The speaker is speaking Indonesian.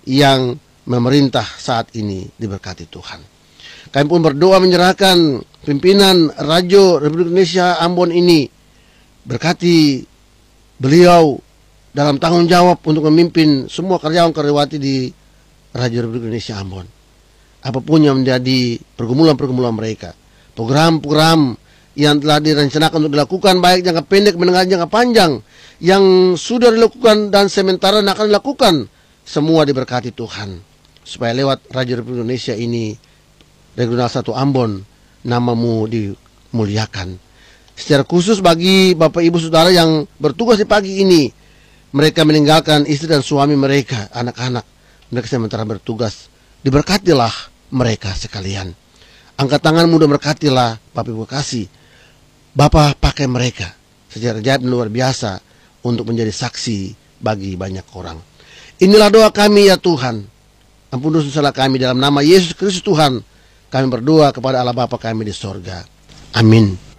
yang memerintah saat ini diberkati Tuhan. Kami pun berdoa menyerahkan pimpinan Radio Republik Indonesia Ambon ini. Berkati beliau dalam tanggung jawab untuk memimpin semua karyawan-karyawati di Radio Republik Indonesia Ambon. Apapun yang menjadi pergumulan-pergumulan mereka, program-program yang telah direncanakan untuk dilakukan, baik jangka pendek, menengah, jangka panjang, yang sudah dilakukan dan sementara akan dilakukan, semua diberkati Tuhan. Supaya lewat Radio Republik Indonesia ini, Regional 1 Ambon, namamu dimuliakan. Secara khusus bagi Bapak Ibu Saudara yang bertugas di pagi ini, mereka meninggalkan istri dan suami mereka, anak-anak, mereka sementara bertugas. Diberkatilah mereka sekalian. Angkat tanganmu dan berkatilah Bapak Ibu kasih. Bapak pakai mereka secara ajaib luar biasa untuk menjadi saksi bagi banyak orang. Inilah doa kami ya Tuhan. Ampun dosa salah kami dalam nama Yesus Kristus Tuhan. Kami berdoa kepada Allah Bapa kami di sorga. Amin.